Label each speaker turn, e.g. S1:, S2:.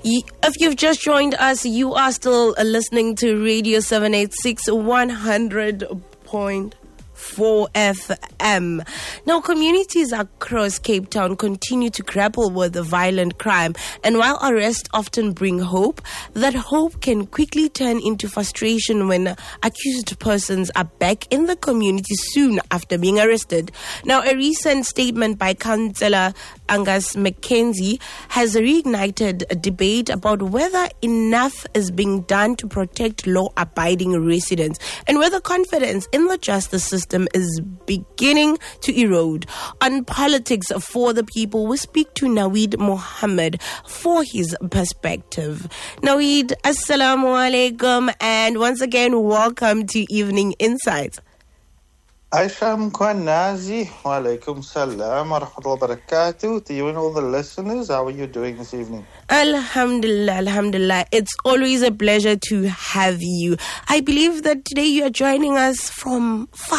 S1: If you've just joined us, you are still listening to Radio 786 100.4 FM. Now, communities across Cape Town continue to grapple with the violent crime, and while arrests often bring hope, that hope can quickly turn into frustration when accused persons are back in the community soon after being arrested. Now, a recent statement by Councillor Angus McKenzie has reignited a debate about whether enough is being done to protect law-abiding residents and whether confidence in the justice system is beginning to erode. On Politics for the People, we speak to Naweed Mohammed for his perspective. Naweed, assalamu alaikum, and once again, welcome to Evening Insights.
S2: Aisha Mkwanazi, wa alaikum salam wa rahmatullahi wa barakatuh. To you and all the listeners, how are you doing this evening?
S1: Alhamdulillah, alhamdulillah. It's always a pleasure to have you. I believe that today you are joining us from